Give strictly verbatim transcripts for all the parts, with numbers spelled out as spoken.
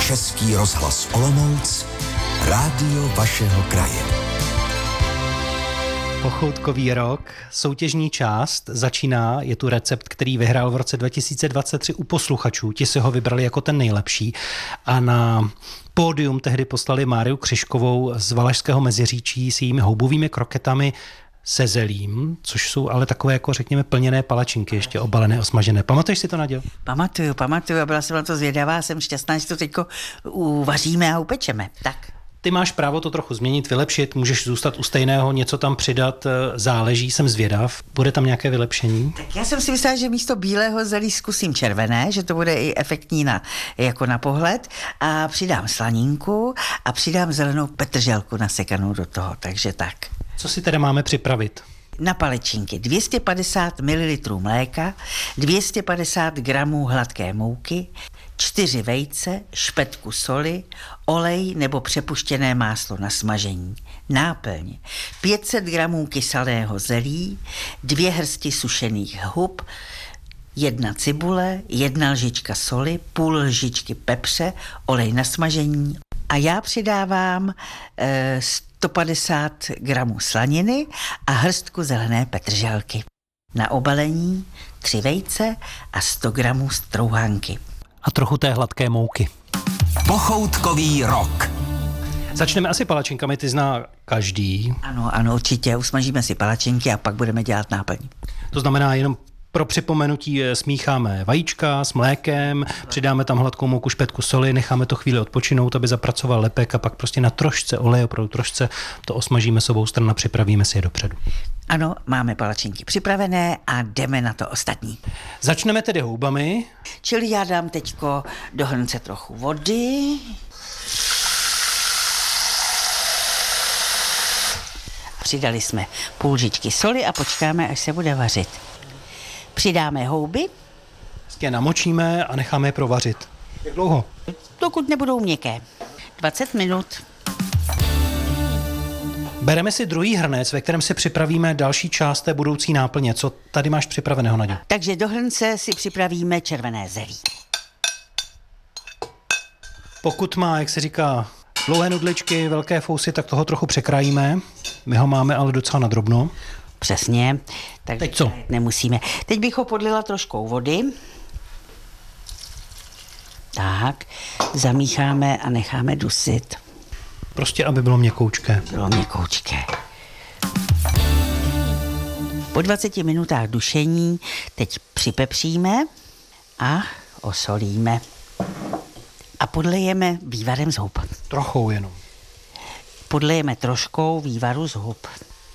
Český rozhlas Olomouc, rádio vašeho kraje. Pochoutkový rok, soutěžní část začíná, je tu recept, který vyhrál v roce dva tisíce dvacet tři u posluchačů, ti si ho vybrali jako ten nejlepší a na pódium tehdy poslali Máriu Křižkovou z Valašského Meziříčí s jejími houbovými kroketami se zelím, což jsou ale takové, jako řekněme, plněné palačinky, ještě obalené, osmažené. Pamatuješ si to, Naďo? Pamatuju, pamatuju a byla jsem na to zvědavá, jsem šťastná, že to teďko uvaříme a upečeme. Tak. Ty máš právo to trochu změnit, vylepšit, můžeš zůstat u stejného, něco tam přidat, záleží, jsem zvědav. Bude tam nějaké vylepšení? Tak já jsem si myslela, že místo bílého zelí zkusím červené, že to bude i efektní na, jako na pohled a přidám slaninku a přidám zelenou petrželku nasekanou do toho, takže tak. Co si teda máme připravit? Na palečinky dvě stě padesát mililitrů mléka, dvě stě padesát gramů hladké mouky, čtyři vejce, špetku soli, olej nebo přepuštěné máslo na smažení. Náplň pět set gramů kyselého zelí, dvě hrsti sušených hub, jedna cibule, jedna lžička soli, půl lžičky pepře, olej na smažení. A já přidávám e, sto padesát gramů slaniny a hrstku zelené petrželky. Na obalení tři vejce a sto gramů strouhanky. A trochu té hladké mouky. Pochoutkový rok. Začneme asi palačinkami, ty zná každý. Ano, ano, určitě. Usmažíme si palačinky a pak budeme dělat náplň. To znamená, jenom pro připomenutí smícháme vajíčka s mlékem, přidáme tam hladkou mouku, špetku soli, necháme to chvíli odpočinout, aby zapracoval lepek a pak prostě na trošce oleje, opravdu trošce, to osmažíme s obou stran a připravíme si je dopředu. Ano, máme palačinky připravené a jdeme na to ostatní. Začneme tedy houbami. Čili já dám teďko do hrnce trochu vody. Přidali jsme půl lžičky soli a počkáme, až se bude vařit. Přidáme houby. Je namočíme a necháme je provařit. Jak dlouho? Dokud nebudou měkké. dvacet minut. Bereme si druhý hrnec, ve kterém si připravíme další část té budoucí náplně. Co tady máš připraveného, Naďo? Takže do hrnce si připravíme červené zelí. Pokud má, jak se říká, dlouhé nudličky, velké fousy, tak toho trochu překrájíme. My ho máme ale docela nadrobno. Přesně. Tak teď co? Nemusíme. Teď bych ho podlila troškou vody. Tak, zamícháme a necháme dusit. Prostě, aby bylo měkoučké. Bylo měkoučké. Po dvaceti minutách dušení teď připepříme a osolíme. A podlejeme vývarem z hub. Trochou jenom. Podlejeme troškou vývaru z hub.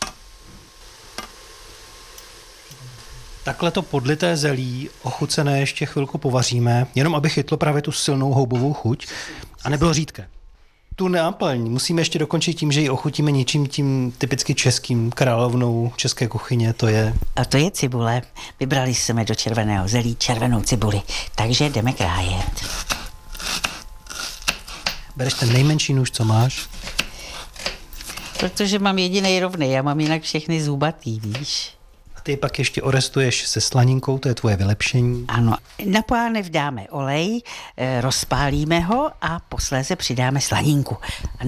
Takhle to podlité zelí, ochucené, ještě chvilku povaříme, jenom aby chytlo právě tu silnou houbovou chuť a nebylo řídké. Tu náplň musíme ještě dokončit tím, že ji ochutíme něčím tím typicky českým, královnou české kuchyně, to je... A to je cibule. Vybrali jsme do červeného zelí červenou cibuli, takže jdeme krájet. Bereš ten nejmenší nůž, co máš? Protože mám jedinej rovný, já mám jinak všechny zubatý, víš. A ty pak ještě orestuješ se slaninkou, to je tvoje vylepšení. Ano, na pánev dáme olej, rozpálíme ho a posléze přidáme slaninku. A